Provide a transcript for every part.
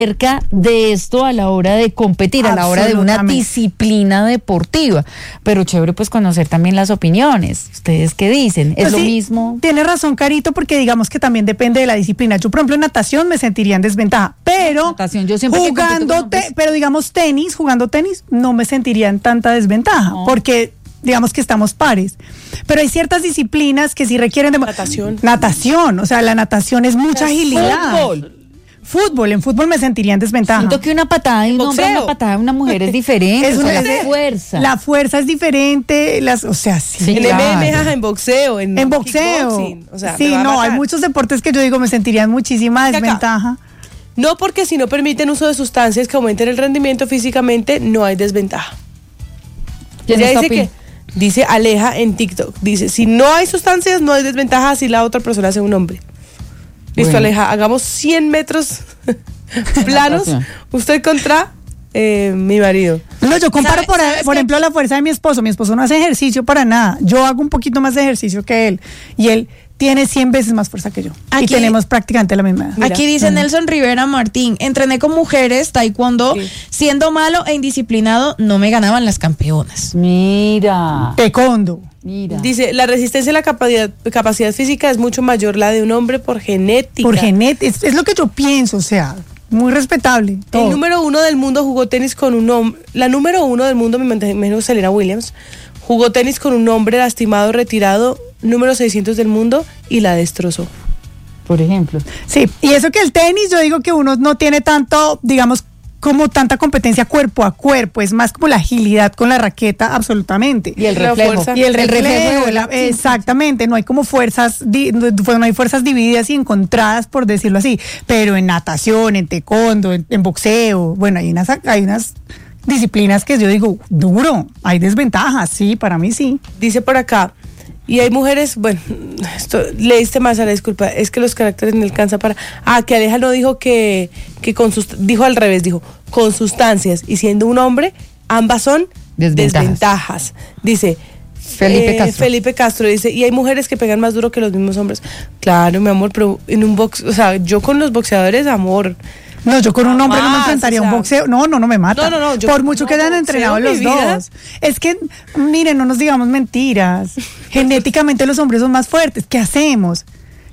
cerca de esto a la hora de competir, a la hora de una disciplina deportiva. Pero chévere pues conocer también las opiniones. ¿Ustedes qué dicen? ¿Es Pues lo sí, mismo? Tiene razón, Carito, porque digamos que también depende de la disciplina. Yo, por ejemplo, en natación me sentiría en desventaja, pero Natación, yo siempre pero digamos jugando tenis, no me sentiría en tanta desventaja, porque digamos que estamos pares. Pero hay ciertas disciplinas que sí requieren de natación, o sea, la natación es mucha agilidad. En fútbol me sentiría en desventaja. Siento que una patada de un hombre y una patada de una mujer es diferente. La fuerza. La fuerza es diferente, sí. En MMA, en boxeo, en boxeo. O sea, sí, hay muchos deportes que yo digo me sentiría en muchísima desventaja. No, porque si no permiten uso de sustancias que aumenten el rendimiento físicamente, no hay desventaja. Dice Aleja en TikTok, dice, si no hay sustancias, no hay desventaja si la otra persona sea un hombre. Listo, Aleja, hagamos 100 metros planos, usted contra mi marido. No, yo comparo, por ejemplo, la fuerza de mi esposo. Mi esposo no hace ejercicio para nada. Yo hago un poquito más de ejercicio que él. Y él tiene 100 veces más fuerza que yo. Y tenemos prácticamente la misma edad. Aquí dice Nelson Rivera Martín, entrené con mujeres taekwondo, siendo malo e indisciplinado, no me ganaban las campeonas. Mira. Taekwondo. Mira. Dice, la resistencia y la capacidad física es mucho mayor la de un hombre por genética. Es lo que yo pienso, o sea, muy respetable. Todo. El número 1 del mundo jugó tenis con un hombre. La número 1 del mundo, me imagino, Serena Williams, jugó tenis con un hombre lastimado, retirado, número 600 del mundo, y la destrozó. Por ejemplo. Sí, y eso que el tenis, yo digo que uno no tiene tanto, digamos, como tanta competencia cuerpo a cuerpo, es más como la agilidad con la raqueta, absolutamente. Y el reflejo. Y el reflejo, exactamente, no hay como no hay fuerzas divididas y encontradas, por decirlo así, pero en natación, en taekwondo, en boxeo, bueno, hay unas disciplinas que yo digo, duro, hay desventajas, sí, para mí sí. Dice por acá, y hay mujeres, bueno, leíste más, Sara, disculpa, es que los caracteres no alcanzan para... que Aleja no dijo que dijo al revés, dijo, con sustancias, y siendo un hombre, ambas son desventajas. Dice... Felipe Castro dice, y hay mujeres que pegan más duro que los mismos hombres. Claro, mi amor, pero en un box, o sea, yo con los boxeadores, amor... No, yo con un hombre no me enfrentaría a un boxeo. No me mata. No. Por mucho que hayan entrenado los dos. Es que, miren, no nos digamos mentiras. Genéticamente los hombres son más fuertes. ¿Qué hacemos?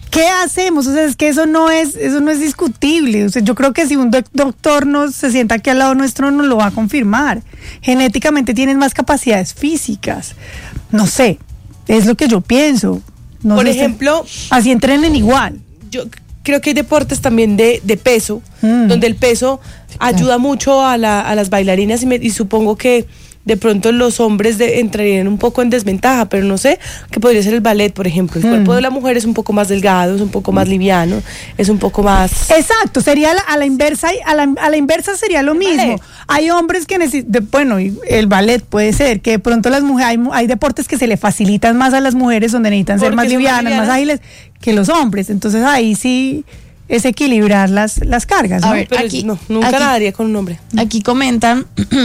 O sea, es que eso no es discutible. O sea, yo creo que si un doctor se sienta aquí al lado nuestro, nos lo va a confirmar. Genéticamente tienen más capacidades físicas. No sé, es lo que yo pienso. Por ejemplo, así entrenen igual. Yo creo que hay deportes también de peso, donde el peso ayuda mucho a las bailarinas y supongo que de pronto los hombres entrarían un poco en desventaja, pero no sé, que podría ser el ballet, por ejemplo. El cuerpo de la mujer es un poco más delgado, es un poco más liviano, es un poco más... Exacto, sería a la inversa sería lo mismo. Ballet. Hay hombres que necesitan, bueno, el ballet puede ser, que de pronto las mujeres, hay deportes que se le facilitan más a las mujeres, donde necesitan ser más livianas, más ágiles que los hombres. Entonces ahí sí es equilibrar las cargas, ¿no? A ver, nunca nadaría con un hombre. Aquí comentan,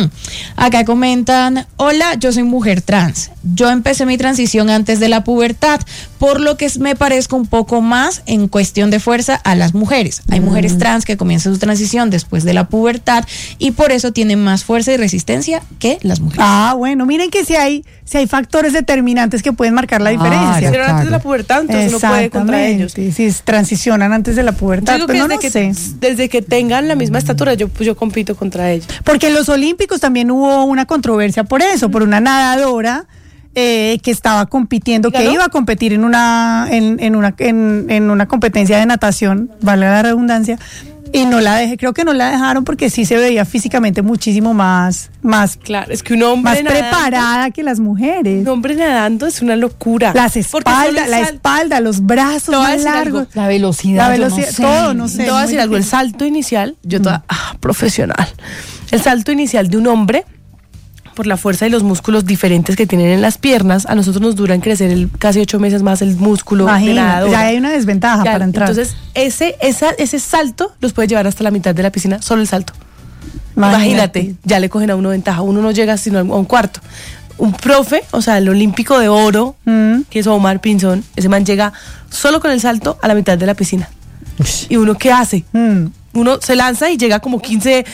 hola, yo soy mujer trans. Yo empecé mi transición antes de la pubertad, por lo que me parezco un poco más en cuestión de fuerza a las mujeres. Hay mujeres trans que comienzan su transición después de la pubertad y por eso tienen más fuerza y resistencia que las mujeres. Bueno, miren que si hay factores determinantes que pueden marcar la diferencia. Pero antes de la pubertad, entonces no puede contra ellos. Si transicionan antes de la pubertad, yo digo que desde que tengan la misma estatura, yo compito contra ellos. Porque en los Olímpicos también hubo una controversia por eso, por una nadadora que estaba compitiendo, que iba a competir en una competencia de natación, vale la redundancia, y creo que no la dejaron porque sí se veía físicamente muchísimo más claro, es que un hombre más preparada que las mujeres. Un hombre nadando es una locura. La espalda, los brazos más largos, la velocidad, todo, no sé. Te voy a decir algo, el salto inicial, profesional. El salto inicial de un hombre, por la fuerza y los músculos diferentes que tienen en las piernas, a nosotros nos duran crecer casi 8 meses más el músculo de nadador. Ya hay una desventaja para entrar. Entonces, ese salto los puede llevar hasta la mitad de la piscina, solo el salto. Imagínate, ya le cogen a uno ventaja. Uno no llega sino a un cuarto. Un profe, o sea, el olímpico de oro, que es Omar Pinzón, ese man llega solo con el salto a la mitad de la piscina. ¿Y uno qué hace? uno se lanza y llega como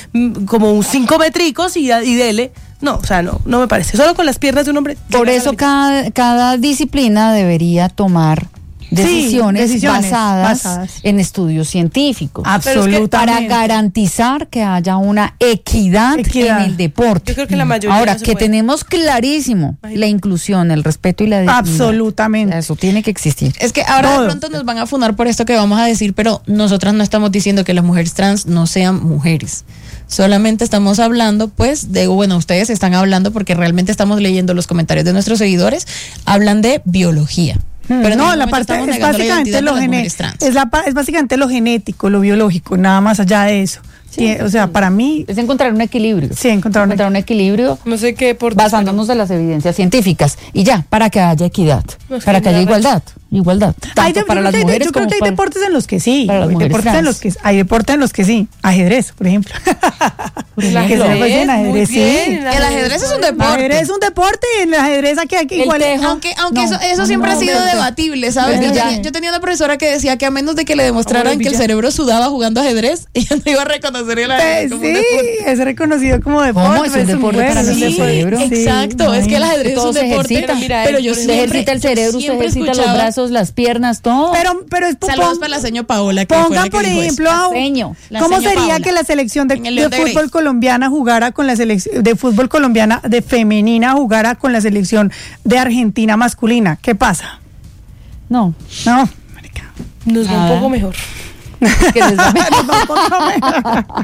5 metricos y dele. No, o sea, no me parece. Solo con las piernas de un hombre. Por eso cada disciplina debería tomar decisiones basadas en estudios científicos. Absolutamente. Para garantizar que haya una equidad en el deporte. Yo creo que la mayoría ahora, no se que puede. tenemos clarísimo la inclusión, el respeto y la dignidad. Absolutamente. Eso tiene que existir. Es que ahora de pronto nos van a funar por esto que vamos a decir, pero nosotras no estamos diciendo que las mujeres trans no sean mujeres. Solamente estamos hablando, pues, ustedes están hablando porque realmente estamos leyendo los comentarios de nuestros seguidores, hablan de biología. Pero no, la parte es básicamente es básicamente lo genético, lo biológico, nada más allá de eso. Sí, o sea, para mí es encontrar un equilibrio. Sí, encontrar un equilibrio. No sé qué deporte. Basándonos en las evidencias científicas y ya, para que haya equidad, para que haya igualdad. Tanto para las mujeres yo creo que hay deportes en los que sí. Hay deportes en los que sí. Ajedrez, por ejemplo. El ajedrez es un deporte. Ajedrez es un deporte y en el ajedrez aquí igual. Aunque eso siempre ha sido debatible, ¿sabes? Yo tenía una profesora que decía que a menos de que le demostraran que el cerebro sudaba jugando ajedrez, ella no iba a reconocer el ajedrez como un deporte. Es reconocido como deporte. ¿Cómo? Es un deporte para los cerebros. Exacto, es que el ajedrez es un deporte. Pero yo se ejercita el cerebro, se ejercita los brazos, las piernas, todo. Pero es saludos para la señora Paola. Pongan, por ejemplo, ¿cómo sería que la selección de fútbol colombiana jugara con la selección de fútbol colombiana de femenina jugara con la selección de Argentina masculina? ¿Qué pasa? No, marica. Nos va un poco mejor. Que les va un poco mejor.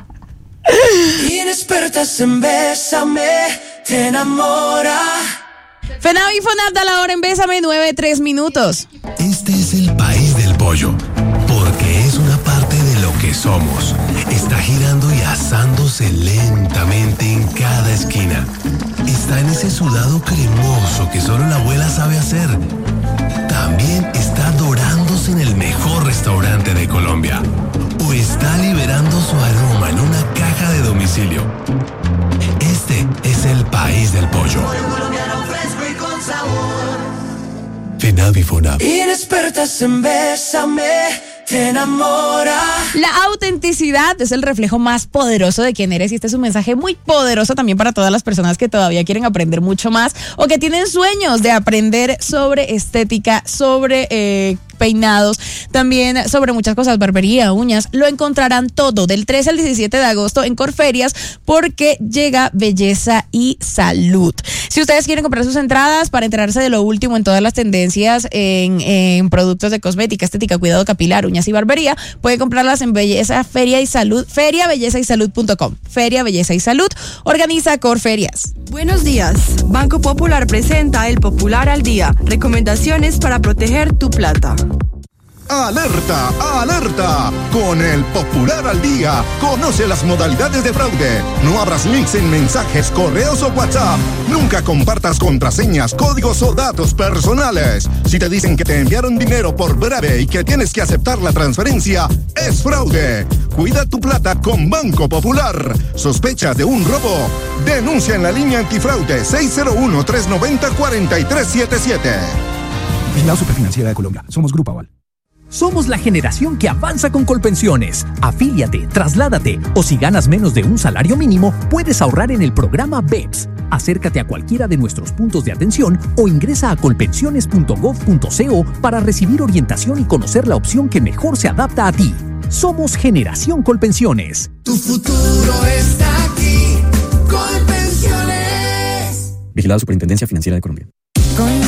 Inexpertas en Bésame, te enamora. FENAV y FONAP da la hora en Bésame, 9:03. Este es el país del pollo, porque es una parte de lo que somos. Está girando y asándose lentamente en cada esquina. Está en ese sudado cremoso que solo la abuela sabe hacer. También está dorándose en el mejor restaurante de Colombia. O está liberando su aroma en una caja de domicilio. Este es el país del pollo. FENAV y FONAP. Inexpertas en Bésame, te enamora. La autenticidad es el reflejo más poderoso de quién eres y este es un mensaje muy poderoso también para todas las personas que todavía quieren aprender mucho más o que tienen sueños de aprender sobre estética, sobre peinados, también sobre muchas cosas, barbería, uñas. Lo encontrarán todo del 13 al 17 de agosto en Corferias porque llega Belleza y Salud. Si ustedes quieren comprar sus entradas para enterarse de lo último en todas las tendencias en productos de cosmética, estética, cuidado capilar, uñas y barbería, pueden comprarlas en Belleza, Feria y Salud, feriabellezaYsalud.com. Feria Belleza y Salud organiza Corferias. Buenos días. Banco Popular presenta El Popular al Día. Recomendaciones para proteger tu plata. ¡Alerta! ¡Alerta! Con el Popular al Día, conoce las modalidades de fraude. No abras links en mensajes, correos o WhatsApp. Nunca compartas contraseñas, códigos o datos personales. Si te dicen que te enviaron dinero por breve y que tienes que aceptar la transferencia, es fraude. Cuida tu plata con Banco Popular. ¿Sospechas de un robo? Denuncia en la línea antifraude 601-390-4377. Vigilado Superfinanciera de Colombia. Somos Grupo Aval. Somos la generación que avanza con Colpensiones. Afíliate, trasládate o si ganas menos de un salario mínimo, puedes ahorrar en el programa BEPS. Acércate a cualquiera de nuestros puntos de atención o ingresa a colpensiones.gov.co para recibir orientación y conocer la opción que mejor se adapta a ti. Somos Generación Colpensiones. Tu futuro está aquí. Colpensiones. Vigilado Superintendencia Financiera de Colombia.